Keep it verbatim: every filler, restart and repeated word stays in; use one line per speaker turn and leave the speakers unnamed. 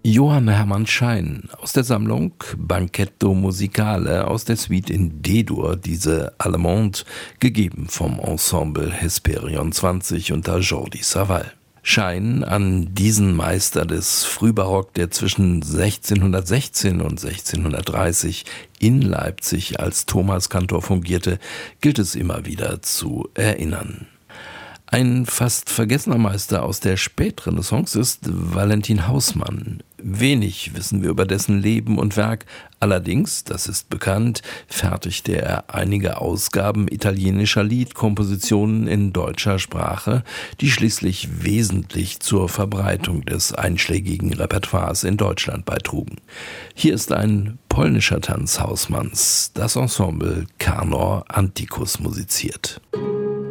Johann Hermann Schein aus der Sammlung Banchetto Musicale aus der Suite in D-Dur, diese Allemande, gegeben vom Ensemble Hesperion zwanzig unter Jordi Savall. Schein an diesen Meister des Frühbarock, der zwischen sechzehnhundertsechzehn und sechzehnhundertdreißig in Leipzig als Thomaskantor fungierte, gilt es immer wieder zu erinnern. Ein fast vergessener Meister aus der Spätrenaissance ist Valentin Hausmann. Wenig wissen wir über dessen Leben und Werk. Allerdings, das ist bekannt, fertigte er einige Ausgaben italienischer Liedkompositionen in deutscher Sprache, die schließlich wesentlich zur Verbreitung des einschlägigen Repertoires in Deutschland beitrugen. Hier ist ein polnischer Tanz Hausmanns, das Ensemble Canor Antiquus musiziert.